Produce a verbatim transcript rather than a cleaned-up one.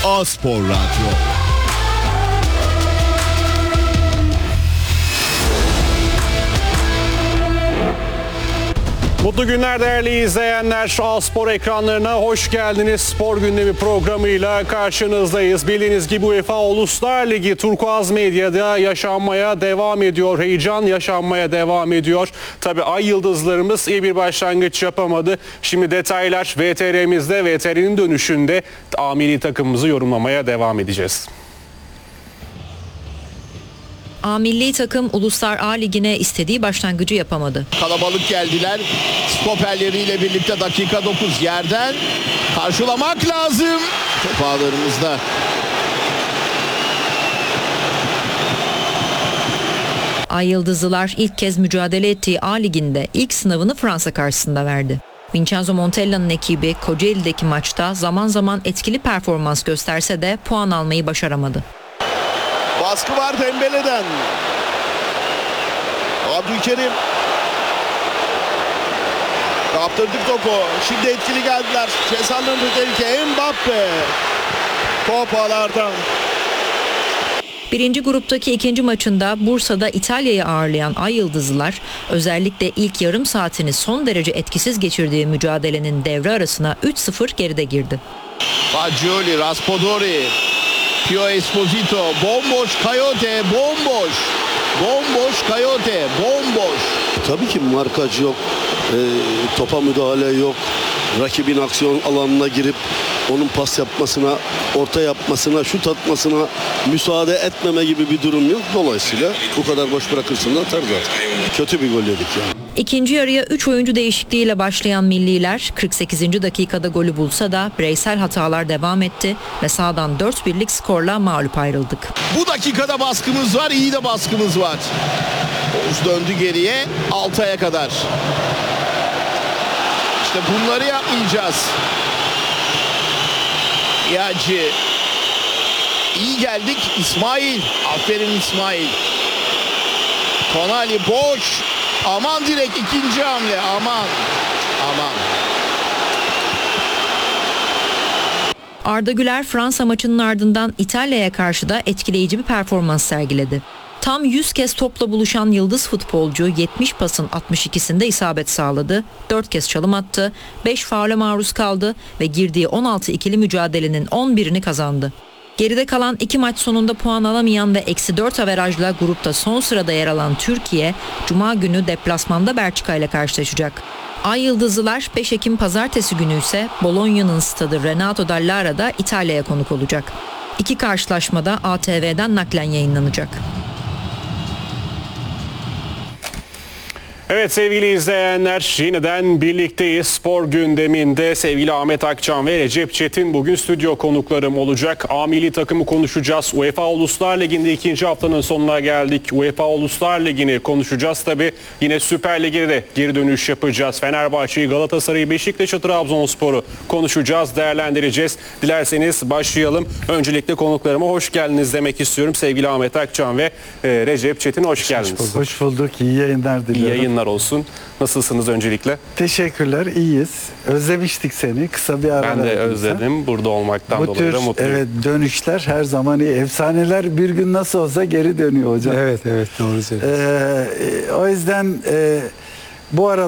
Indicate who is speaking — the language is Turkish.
Speaker 1: A-Spor Radyo.
Speaker 2: Mutlu günler değerli izleyenler. A-Spor ekranlarına hoş geldiniz. Spor gündemi programıyla karşınızdayız. Bildiğiniz gibi UEFA Uluslar Ligi Turkuaz Medya'da yaşanmaya devam ediyor. Heyecan yaşanmaya devam ediyor. Tabii ay yıldızlarımız iyi bir başlangıç yapamadı. Şimdi detaylar V T R'mizde, V T R'nin dönüşünde A milli takımımızı yorumlamaya devam edeceğiz.
Speaker 3: A milli takım Uluslar A Ligi'ne istediği başlangıcı yapamadı.
Speaker 4: Kalabalık geldiler. Stoperleriyle birlikte dakika dokuz yerden karşılamak lazım. Top ağlarımızda.
Speaker 3: Ay Yıldızlılar ilk kez mücadele ettiği A Ligi'nde ilk sınavını Fransa karşısında verdi. Vincenzo Montella'nın ekibi Kocaeli'deki maçta zaman zaman etkili performans gösterse de puan almayı başaramadı.
Speaker 4: Baskı var Dembele'den. Abdülkerim. Kaptırdık topu. Şimdi etkili geldiler. Cezalarının tehlike. Mbappe. Top ağlardan.
Speaker 3: Birinci gruptaki ikinci maçında Bursa'da İtalya'yı ağırlayan Ay Yıldızlılar özellikle ilk yarım saatini son derece etkisiz geçirdiği mücadelenin devre arasına üç sıfır geride girdi.
Speaker 4: Fagioli, Raspadori. Pio Esposito, bomboş Coyote, bomboş. Bomboş Coyote, bomboş.
Speaker 5: Tabii ki markaj yok, e, topa müdahale yok. Rakibin aksiyon alanına girip onun pas yapmasına, orta yapmasına, şut atmasına müsaade etmeme gibi bir durum yok. Dolayısıyla bu kadar boş bırakırsın da atar zaten. Kötü bir gol yedik yani.
Speaker 3: İkinci yarıya üç oyuncu değişikliğiyle başlayan milliler kırk sekizinci dakikada golü bulsa da bireysel hatalar devam etti ve sahadan dört birlik skorla mağlup ayrıldık.
Speaker 4: Bu dakikada baskımız var, iyi de baskımız var. Oğuz döndü geriye Altay'a kadar. İşte bunları yapmayacağız. Yacı. İyi geldik İsmail. Aferin İsmail. Tonali boş. Aman direkt ikinci hamle. Aman. Aman.
Speaker 3: Arda Güler Fransa maçının ardından İtalya'ya karşı da etkileyici bir performans sergiledi. Tam yüz kez topla buluşan yıldız futbolcu yetmiş pasın altmış ikisinde isabet sağladı, dört kez çalım attı, beş faule maruz kaldı ve girdiği on altı ikili mücadelenin on birini kazandı. Geride kalan iki maç sonunda puan alamayan ve eksi dört averajla grupta son sırada yer alan Türkiye, Cuma günü deplasmanda Belçika ile karşılaşacak. Ay Yıldızlılar beş Ekim Pazartesi günü ise Bologna'nın stadı Renato Dallara'da İtalya'ya konuk olacak. İki karşılaşmada A T V'den naklen yayınlanacak.
Speaker 2: Evet sevgili izleyenler, yeniden birlikteyiz. Spor gündeminde sevgili Ahmet Akçan ve Recep Çetin bugün stüdyo konuklarım olacak. A milli takımı konuşacağız. UEFA Uluslar Ligi'nde ikinci haftanın sonuna geldik. UEFA Uluslar Ligi'ni konuşacağız. Tabi yine Süper Lig'e de geri dönüş yapacağız. Fenerbahçe'yi, Galatasaray'ı, Beşiktaş'ı, Trabzonspor'u konuşacağız, değerlendireceğiz. Dilerseniz başlayalım. Öncelikle konuklarıma hoş geldiniz demek istiyorum. Sevgili Ahmet Akçan ve e, Recep Çetin hoş geldiniz.
Speaker 6: Hoş bulduk. Hoş bulduk. İyi yayınlar diliyorum.
Speaker 2: İyi yayınlar olsun. Nasılsınız öncelikle?
Speaker 6: Teşekkürler, iyiyiz. Özlemiştik seni. Kısa bir ara.
Speaker 2: Ben de özledim. Burada olmaktan
Speaker 6: Bu
Speaker 2: dolayı
Speaker 6: tür,
Speaker 2: da mutluyum.
Speaker 6: evet, dönüşler her zaman iyi. Efsaneler bir gün nasıl olsa geri dönüyor hocam.
Speaker 7: Evet, evet, doğru söylüyorsun.
Speaker 6: Ee, o yüzden e, bu ara